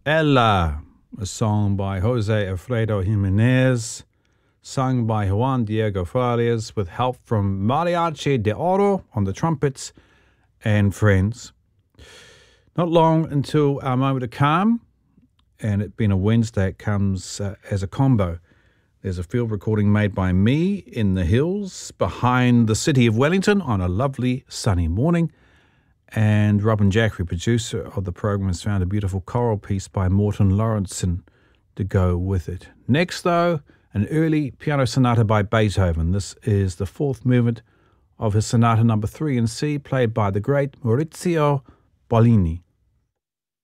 Ella, a song by Jose Alfredo Jimenez, sung by Juan Diego Farias with help from Mariachi de Oro on the trumpets and friends. Not long until our moment of calm, and it being a Wednesday, it comes as a combo. There's a field recording made by me in the hills behind the city of Wellington on a lovely sunny morning. And Robin Jackery, producer of the program, has found a beautiful choral piece by Morton Lawrenson to go with it. Next, though, an early piano sonata by Beethoven. This is the fourth movement of his Sonata No. 3 in C, played by the great Maurizio Pollini.